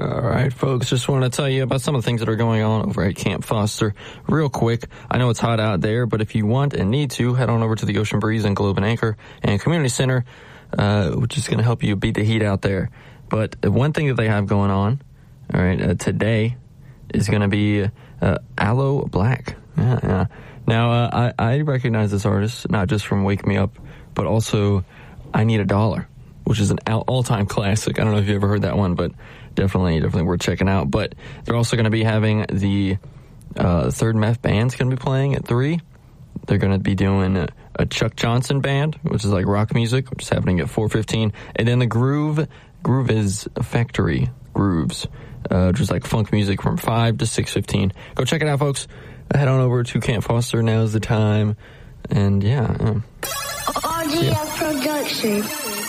All right, folks, just want to tell you about some of the things that are going on over at Camp Foster real quick. I know it's hot out there, but if you want and need to, head on over to the Ocean Breeze and Globe and Anchor and Community Center, which is going to help you beat the heat out there. But one thing that they have going on, all right, today is going to be Aloe Blacc. Yeah. Now, I recognize this artist, not just from Wake Me Up, but also I Need a Dollar, which is an all-time classic. I don't know if you ever heard that one, but definitely worth checking out. But they're also going to be having the Third Meth Band's going to be playing at 3. They're going to be doing a Chuck Johnson band, which is like rock music, which is happening at 4:15. And then the Groove is Factory Grooves, which is like funk music from 5 to 6:15. Go check it out, folks. Head on over to Camp Foster. Now's the time. And yeah. RGF Production.